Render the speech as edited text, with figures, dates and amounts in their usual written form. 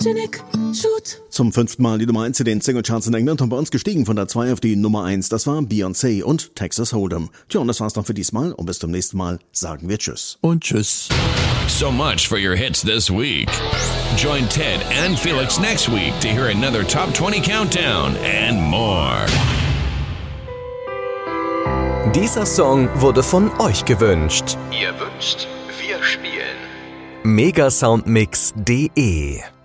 Zum 5. Mal die Nummer 1 in den Singlecharts in England und bei uns gestiegen von der 2 auf die Nummer 1. Das war Beyoncé und Texas Hold'em. Tja, und das war's dann für diesmal und bis zum nächsten Mal sagen wir Tschüss. Und Tschüss. So much for your hits this week. Join Ted and Felix next week to hear another Top 20 Countdown and more. Dieser Song wurde von euch gewünscht. Ihr wünscht, wir spielen. megasoundmix.de